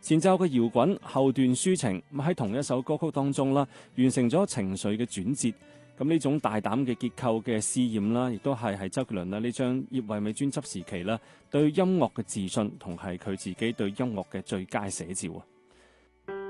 前奏嘅搖滾，後段抒情，喺同一首歌曲當中啦，完成咗情緒嘅轉折。咁呢種大膽嘅結構嘅試驗啦，亦都係周杰倫啦呢張葉惠美專輯時期啦，對音樂嘅自信同係佢自己對音樂嘅最佳寫照啊！